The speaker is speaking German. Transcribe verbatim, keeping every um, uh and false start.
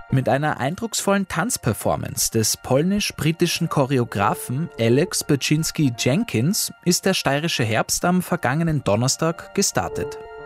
Mit einer eindrucksvollen Tanzperformance des polnisch-britischen Choreografen Alex Baczynski-Jenkins ist der steirische Herbst am vergangenen Donnerstag gestartet.